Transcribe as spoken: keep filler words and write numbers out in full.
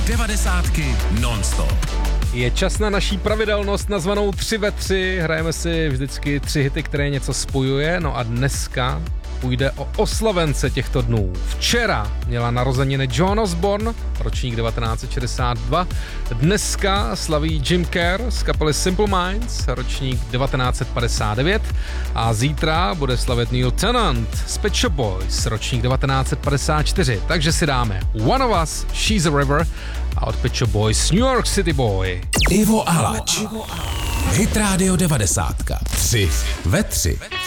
devadesátky non-stop. Je čas na naší pravidelnost nazvanou tři ve tři. Hrajeme si vždycky tři hity, které něco spojuje. No a dneska půjde o oslavence těchto dnů. Včera měla narozeniny Joan Osborne, ročník devatenáct set šedesát dva. Dneska slaví Jim Kerr z kapely Simple Minds, ročník devatenáct set padesát devět. A zítra bude slavit Neil Tennant z Pet Shop Boys, ročník devatenáct set padesát čtyři. Takže si dáme One of Us, She's a River a od Pet Shop Boys New York City Boy. Ivo Alač. Hit Radio devadesátka. Tři ve tři.